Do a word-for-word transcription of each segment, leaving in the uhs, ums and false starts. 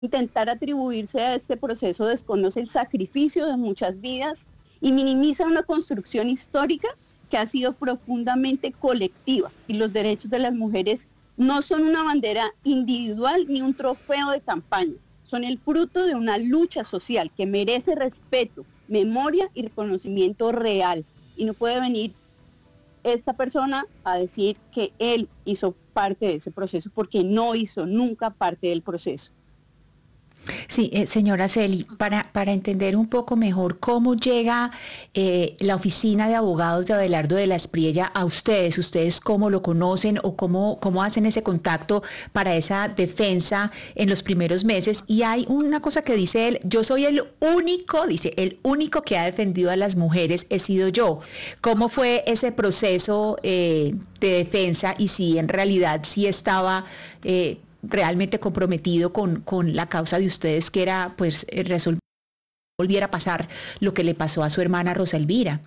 intentar atribuirse a este proceso desconoce el sacrificio de muchas vidas y minimiza una construcción histórica que ha sido profundamente colectiva, y los derechos de las mujeres no son una bandera individual ni un trofeo de campaña, son el fruto de una lucha social que merece respeto, memoria y reconocimiento real, y no puede venir esta persona a decir que él hizo parte de ese proceso, porque no hizo nunca parte del proceso. Sí, eh, señora Celi, para, para entender un poco mejor cómo llega eh, la oficina de abogados de Abelardo de la Espriella a ustedes, ustedes cómo lo conocen o cómo, cómo hacen ese contacto para esa defensa en los primeros meses. Y hay una cosa que dice él: yo soy el único, dice, el único que ha defendido a las mujeres he sido yo. ¿Cómo fue ese proceso eh, de defensa y si en realidad sí estaba Eh, realmente comprometido con, con la causa de ustedes, que era pues resolver volviera a pasar lo que le pasó a su hermana Rosa Elvira?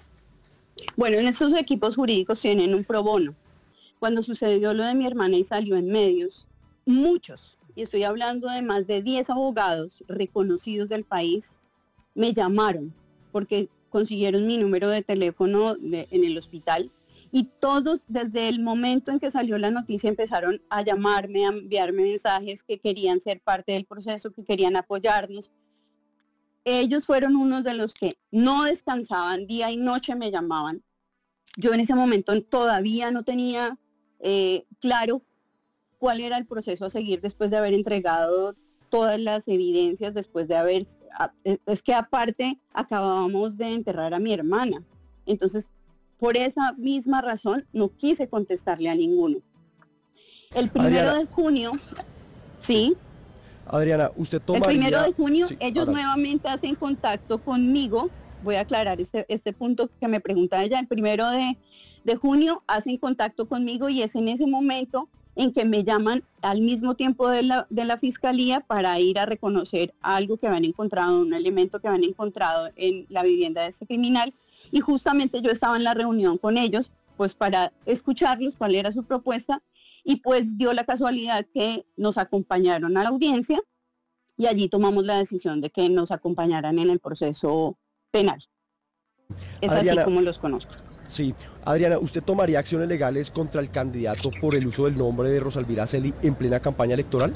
Bueno, en estos equipos jurídicos tienen un pro bono. Cuando sucedió lo de mi hermana y salió en medios, muchos, y estoy hablando de más de diez abogados reconocidos del país, me llamaron porque consiguieron mi número de teléfono de, en el hospital. Y todos, desde el momento en que salió la noticia, empezaron a llamarme, a enviarme mensajes que querían ser parte del proceso, que querían apoyarnos. Ellos fueron unos de los que no descansaban, día y noche me llamaban. Yo en ese momento todavía no tenía eh, claro cuál era el proceso a seguir después de haber entregado todas las evidencias, después de haber... Es que aparte acabábamos de enterrar a mi hermana. Entonces, por esa misma razón, no quise contestarle a ninguno. El primero Adriana, de junio, sí. Adriana, usted tomaría... El primero de junio, sí, ellos adelante. nuevamente hacen contacto conmigo. Voy a aclarar este, este punto que me pregunta ella. El primero de, de junio hacen contacto conmigo y es en ese momento en que me llaman al mismo tiempo de la, de la fiscalía para ir a reconocer algo que habían encontrado, un elemento que habían encontrado en la vivienda de este criminal. Y justamente yo estaba en la reunión con ellos, pues para escucharlos cuál era su propuesta, y pues dio la casualidad que nos acompañaron a la audiencia y allí tomamos la decisión de que nos acompañaran en el proceso penal. Es Adriana, así como los conozco. Sí, Adriana, ¿usted tomaría acciones legales contra el candidato por el uso del nombre de Rosa Elvira Celi en plena campaña electoral?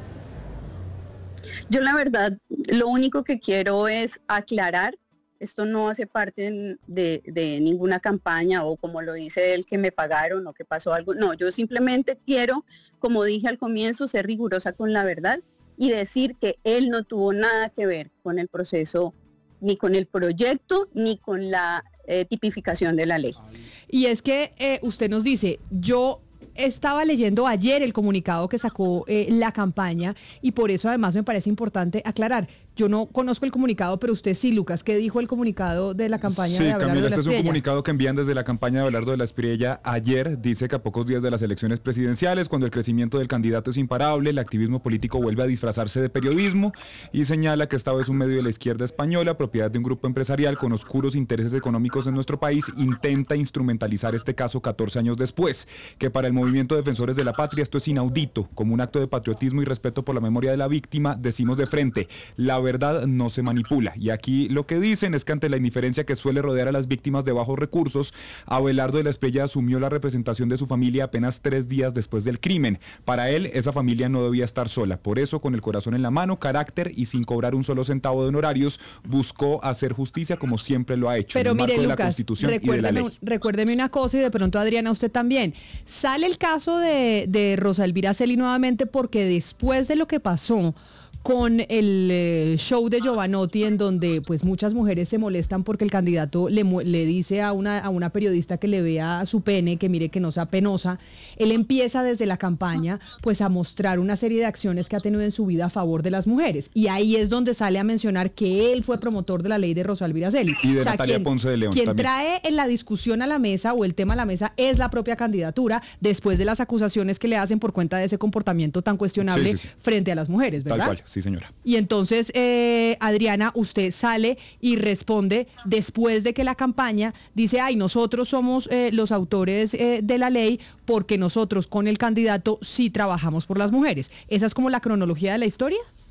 Yo la verdad, lo único que quiero es aclarar. Esto no hace parte de, de ninguna campaña o como lo dice él, que me pagaron o que pasó algo. No, yo simplemente quiero, como dije al comienzo, ser rigurosa con la verdad y decir que él no tuvo nada que ver con el proceso, ni con el proyecto, ni con la eh, tipificación de la ley. Y es que eh, usted nos dice, yo estaba leyendo ayer el comunicado que sacó eh, la campaña y por eso además me parece importante aclarar. Yo no conozco el comunicado, pero usted sí, Lucas, ¿qué dijo el comunicado de la campaña sí, de Abelardo Camila, de la este Espriella? es un comunicado que envían desde la campaña de Abelardo de la Espriella ayer. Dice que a pocos días de las elecciones presidenciales, cuando el crecimiento del candidato es imparable, el activismo político vuelve a disfrazarse de periodismo y señala que esta vez un medio de la izquierda española, propiedad de un grupo empresarial con oscuros intereses económicos en nuestro país, intenta instrumentalizar este caso catorce años después, que para el movimiento Defensores de la Patria esto es inaudito. Como un acto de patriotismo y respeto por la memoria de la víctima, decimos de frente, la verdad no se manipula. Y aquí lo que dicen es que ante la indiferencia que suele rodear a las víctimas de bajos recursos, Abelardo de la Espriella asumió la representación de su familia apenas tres días después del crimen. Para él, esa familia no debía estar sola. Por eso, con el corazón en la mano, carácter y sin cobrar un solo centavo de honorarios, buscó hacer justicia como siempre lo ha hecho. Pero en el mire, marco de la Lucas, Constitución y de la ley. recuérdeme una cosa y de pronto Adriana, usted también. Sale el caso de, de Rosa Elvira Celi nuevamente porque después de lo que pasó con el eh, show de Giovanotti, en donde pues muchas mujeres se molestan porque el candidato le, le dice a una, a una periodista que le vea su pene, que mire que no sea penosa. Él empieza desde la campaña pues a mostrar una serie de acciones que ha tenido en su vida a favor de las mujeres, y ahí es donde sale a mencionar que él fue promotor de la ley de Rosa Elvira Celi. Y de o sea, Natalia quien, Ponce de León quien también. trae en la discusión a la mesa o el tema a la mesa es la propia candidatura, después de las acusaciones que le hacen por cuenta de ese comportamiento tan cuestionable Sí, sí, sí. frente a las mujeres, ¿verdad? Tal cual, sí señora. Y entonces, eh, Adriana, usted sale y responde después de que la campaña dice, ay, nosotros somos eh, los autores eh, de la ley porque nosotros con el candidato sí trabajamos por las mujeres. ¿Esa es como la cronología de la historia?